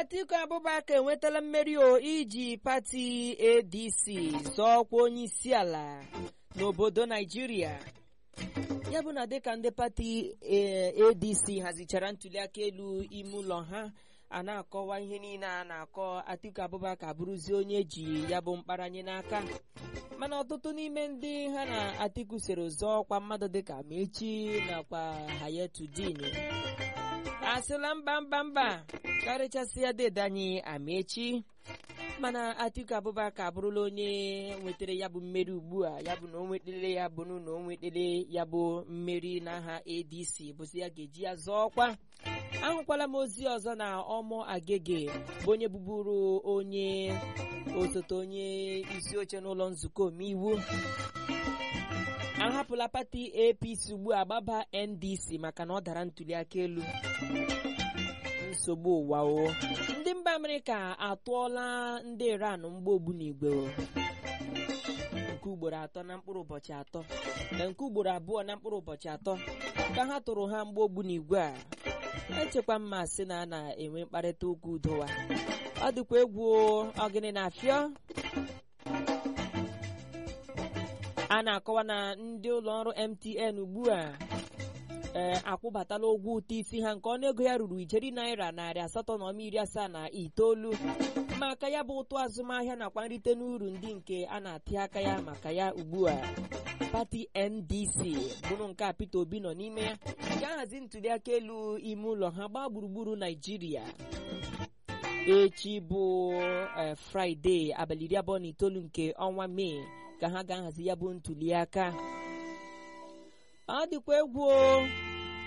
Atiku Abubakar enwetala mmeri iji pati ADC zọọkwa onye isi ala n'obodo Nigeria. Ya bụ na dịka ndị pati ADC hazichara ntuliaka elu ime ụlọ ha a na-akọwa ihe niile a na-akọ, Atiku Abubakar bụrụzie onye ji ya bụ mkparanye n'aka. Mana ọtụtụ n'ime ndị ha na Atiku sere ụzọ ọkwa mmadụ dịka Amechi nakwa Hayatuddin asịla mba karịchasị ya dedanye Amechi. Mana Atiku Abubakar abụrụla onye nwetara ya bụ mmeri ugbu a, ya bụ na o nwetele ya bụ na o nwetele ya bụ mmeri n'aha ADC bụzi ya ga-eji ya zọọ ọkwa. Ahụkwala m ozi ọzọ na Ọmọ Agege bụ onye bụburu onye osote onye isi oche n'ụlọ nzukọ omeiwu ahapụla pati APC ugbu a gbaba NDC maka na ọ dara ntuliaka elu. Nsogbu ụwa o. Ndị mba Amerịka atụọla ndị Iran mgba ogbunigwe nke ugboro atọ na mkpụrụ ụbọchị atọ na nke ugboro abụọ na mkpụrụ ụbọchị atọ ka ha tụrụ ha mgba ogbunigwe a. Echekwa mma sị na a na-enwe mkparịta ụka udowa. Ọ dịkwa egwu ọgịnị na-afịọ. A na-akọwa na ndị ụlọ ọrụ MTN ugbu a akwụbatala ụgwọ ụtụ isi ha nke ọnụego ya ruru ijeri naira 879 maka ya bụ ụtụ azụmahịa nakwa nrite n'uru ndị nke a na-atị aka ya maka ya ugbu a. Pati NDC bụrụ nke a Peter Obi nọ n'ime ya ga-ahazi ntuliaka elu ime ụlọ ha gbaa gburugburu Naijiria. Echi bụ Fraịde abalị 29 nke ọnwa Mee ka ha ga-ahazi ya bụ ntuliaka. Ọ dịkwa egwu